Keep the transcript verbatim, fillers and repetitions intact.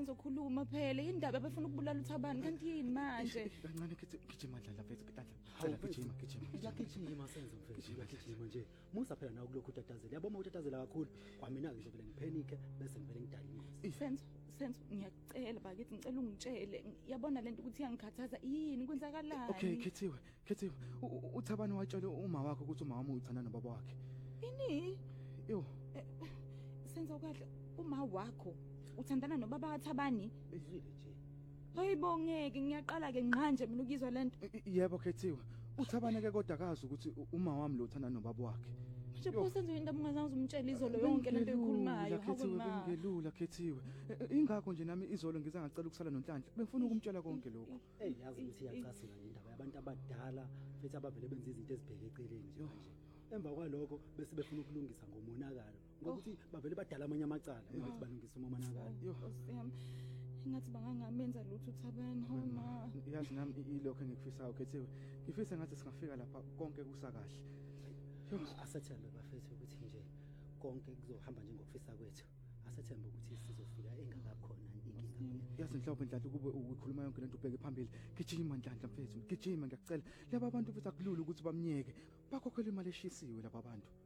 nizokhuluma phela indaba bafuna ukubulala uThabani kanti yini manje kancane kithi gijima dlala mfethu kudla hala gijima gijima iyagijima senzo mfethu iyagijima nje musa phela nawe kulokhu utatazela yabo uma utatazela kakhulu kwamina ngisho vele ngiphenike bese ngivele ngidala ingozi senzo senzo ngiyacela bakithi ngicela ungitshele yabona lento ukuthi iyangikhathaza yini kwenzakalani okay Khethiwe Khethiwe uThabani watshela uma wakho ukuthi uma wami uthanda nobaba wakhe ini yo senzo kahle uma wakho uthandana nobaba kaThabani bezwile nje hayibongeke ngiyaqala ke nqanje mina ukizwa lento yebo Khethiwe uThabani ke kodwa akazi ukuthi uma wami lo uthanda nobaba wakhe nje phosenzo indaba ungazange umtshela izolo yonke lento ekhulumayo hawe ma ngelula Khethiwe ingakho nje nami izolo ngizangacela ukusala noNhlanhla bengifuna ukumtshela konke lokho hey yazi ukuthi iyacasula indaba yabantu abadala futhi abavele benza izinto ezibheke eceleni nje manje emva kwalokho bese befuna ukulungisa ngomonakalo ngokuthi bavele badala amanye amacala ukuthi balungise umonakalo yo siyami ngathi bangangamenza lutho uThabani homa yazi nami ilokho engikufisayo Khethiwe ngifisa ngathi singafika lapha konke kusakahle yo asathembe bafethu ukuthi nje konke kuzohamba njengokufisa kwethu asathembe ukuthi sizofika engakakhona inkinga yazi Nhlanhla Nhlanhla kube ukukhuluma yonke lento ubheke phambili gijima Nhlanhla mfethu gijima ngiyakucela laba abantu futhi akulula ukuthi bamnyeke bakhokhela imali eshisiwe laba bantu